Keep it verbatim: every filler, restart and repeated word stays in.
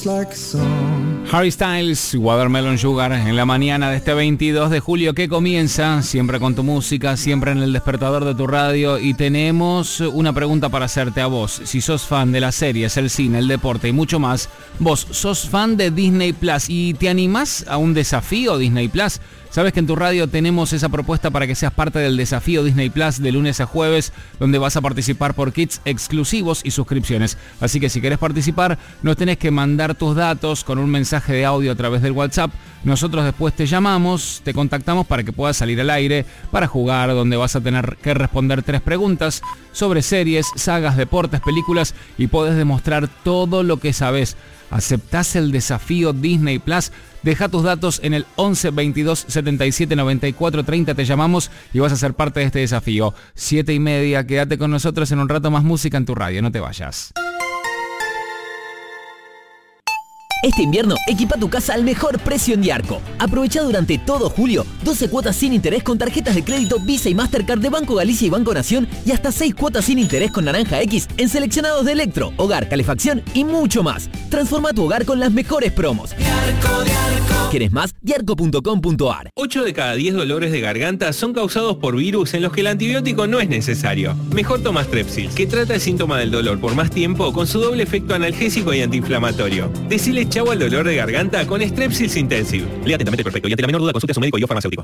Harry Styles, Watermelon Sugar, en la mañana de este veintidós de julio que comienza, siempre con tu música, siempre en el despertador de tu radio, y tenemos una pregunta para hacerte a vos. Si sos fan de las series, el cine, el deporte y mucho más, vos sos fan de Disney Plus y te animás a un desafío Disney Plus. Sabes que en tu radio tenemos esa propuesta para que seas parte del desafío Disney Plus de lunes a jueves, donde vas a participar por kits exclusivos y suscripciones. Así que si querés participar, nos tenés que mandar tus datos con un mensaje de audio a través del WhatsApp. Nosotros después te llamamos, te contactamos para que puedas salir al aire para jugar, donde vas a tener que responder tres preguntas sobre series, sagas, deportes, películas, y podés demostrar todo lo que sabés. ¿Aceptás el desafío Disney Plus? Deja tus datos en el once veintidós setenta y siete noventa y cuatro treinta, te llamamos y vas a ser parte de este desafío. Siete y media, quédate con nosotros, en un rato más música en tu radio, no te vayas. Este invierno, equipa tu casa al mejor precio en Diarco. Aprovecha durante todo julio doce cuotas sin interés con tarjetas de crédito Visa y Mastercard de Banco Galicia y Banco Nación, y hasta seis cuotas sin interés con Naranja X en seleccionados de electro, hogar, calefacción y mucho más. Transforma tu hogar con las mejores promos. Diarco, Diarco. ¿Quieres más? diarco punto com punto a r. ocho de cada diez dolores de garganta son causados por virus en los que el antibiótico no es necesario. Mejor toma Strepsils, que trata el síntoma del dolor por más tiempo con su doble efecto analgésico y antiinflamatorio. Decile chau al dolor de garganta con Strepsils Intensive. Lea atentamente el prospecto y ante la menor duda consulte a su médico y o farmacéutico.